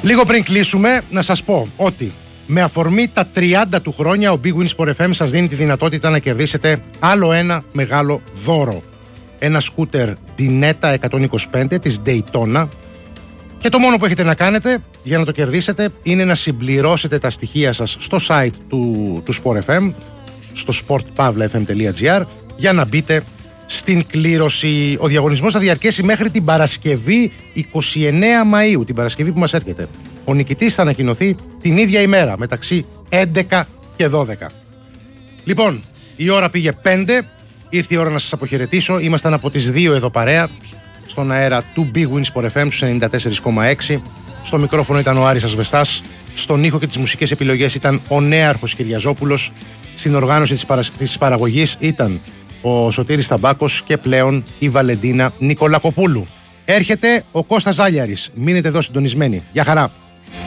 Λίγο πριν κλείσουμε, να σας πω ότι με αφορμή τα 30 του χρόνια ο Big Win Sport FM σας δίνει τη δυνατότητα να κερδίσετε άλλο ένα μεγάλο δώρο. Ένα σκούτερ Dinetta 125 της Daytona. Και το μόνο που έχετε να κάνετε για να το κερδίσετε είναι να συμπληρώσετε τα στοιχεία σας στο site του Sport FM, στο sportpavlafm.gr, για να μπείτε στην κλήρωση. Ο διαγωνισμός θα διαρκέσει μέχρι την Παρασκευή 29 Μαΐου, την Παρασκευή που μας έρχεται. Ο νικητής θα ανακοινωθεί την ίδια ημέρα, μεταξύ 11 και 12. Λοιπόν, η ώρα πήγε 5, ήρθε η ώρα να σας αποχαιρετήσω. Ήμασταν από τις 2 εδώ παρέα, στον αέρα του Big Win Sport FM, στους 94,6. Στο μικρόφωνο ήταν ο Άρης Ασβεστάς, στον ήχο και τις μουσικές επιλογές ήταν ο Νέαρχος Κυριαζόπουλος, στην οργάνωση της παραγωγής ήταν ο Σωτήρης Ταμπάκος και πλέον η Βαλεντίνα Νικολακοπούλου. Έρχεται ο Κώστας Ζάλιαρης. Μείνετε εδώ συντονισμένοι. Γεια χαρά.